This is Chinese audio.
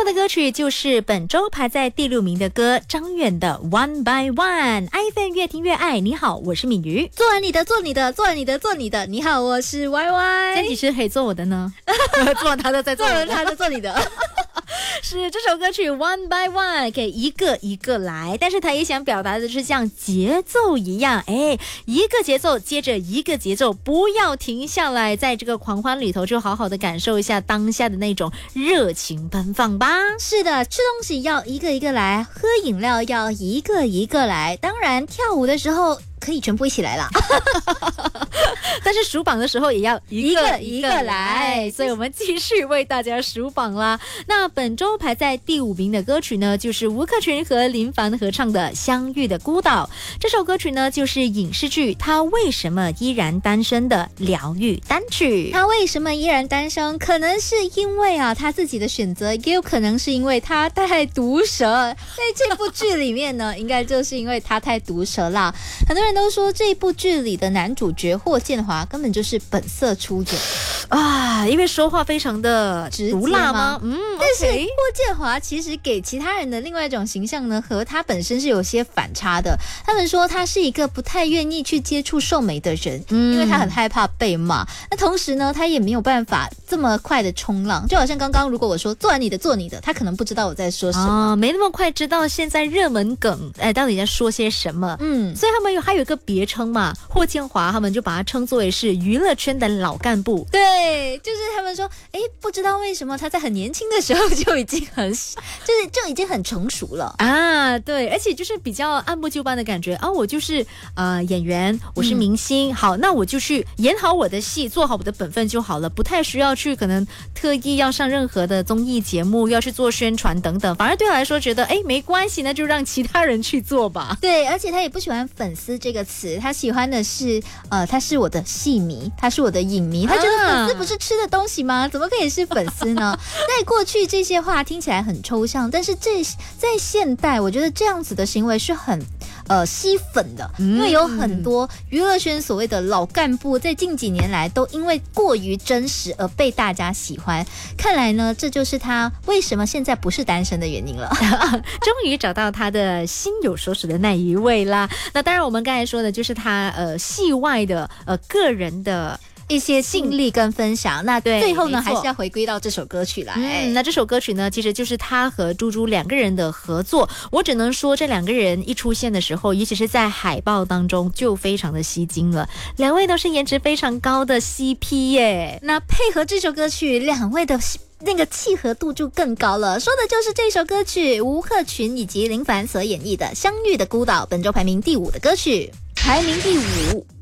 的歌曲就是本周排在第6名的歌，张远的 One by One。iPhone 越听越爱。你好，我是敏瑜。 做完你的，做你的，做完你的，做你的。你好，我是 YY。 这几时可以做我的呢？做完他的再做我的， 做完他的做你的。 是这首歌曲 One by One 给一个一个来，但是他也想表达的是像节奏一样，一个节奏接着一个节奏，不要停下来，在这个狂欢里头就好好的感受一下当下的那种热情奔放吧。 是的，吃东西要一个一个来，喝饮料要一个一个来，当然跳舞的时候可以全部一起来啦。 但是数榜的时候也要一个一个来，所以我们继续为大家数榜啦。那本周排在第5名的歌曲呢，就是吴克群和林凡合唱的《相遇的孤岛》。这首歌曲呢，就是影视剧《他为什么依然单身》的疗愈单曲。 他为什么依然单身？可能是因为他自己的选择，也有可能是因为他太毒舌。在这部剧里面呢，应该就是因为他太毒舌啦。很多人都说这部剧里的男主角霍建华根本就是本色出演啊，因为说话非常的毒辣吗？ 但是霍建华其实给其他人的另外一种形象呢，和他本身是有些反差的。他们说他是一个不太愿意去接触瘦美的人，因为他很害怕被骂。那同时呢，他也没有办法这么快的冲浪，就好像刚刚如果我说做完你的做你的，他可能不知道我在说什么， 没那么快知道现在热门梗到底在说些什么。所以他们还有一个别称嘛，霍建华他们就把他称作为是娱乐圈的老干部。 对，就是他们说不知道为什么他在很年轻的时候就已经就已经很成熟了啊。对，而且就是比较按部就班的感觉啊，我就是演员，我是明星，好，那我就去演好我的戏，做好我的本分就好了，不太需要去可能特意要上任何的综艺节目，要去做宣传等等，反而对他来说觉得没关系，那就让其他人去做吧。 对，而且他也不喜欢粉丝这个词，他喜欢的是他是我的戏迷，他是我的影迷，他觉得粉丝不是吃的东西吗？怎么可以是粉丝呢？在过去这些话听起来很抽象，但是在现代我觉得这样子的行为是很吸粉的，因为有很多娱乐圈所谓的老干部在近几年来都因为过于真实而被大家喜欢。看来呢，这就是他为什么现在不是单身的原因了。 终于找到他的心有所属的那一位啦。那当然我们刚才说的就是他戏外的个人的一些经历跟分享。那最后呢， 还是要回归到这首歌曲来。 那这首歌曲呢，其实就是他和猪猪2个人的合作。我只能说，这2个人一出现的时候，尤其是在海报当中，就非常的吸睛了。2位都是颜值非常高的 CP 耶。 那配合这首歌曲，2位的那个契合度就更高了。说的就是这首歌曲，吴克群以及林凡所演绎的《相遇的孤岛》，本周排名第5的歌曲， 排名第5。